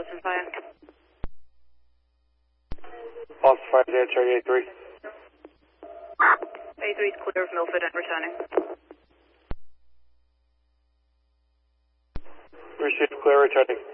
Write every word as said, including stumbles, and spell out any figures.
Boston Fire. Boston Fire, there, Charlie A three. A three is clear of Milford and returning. Received, clear, returning.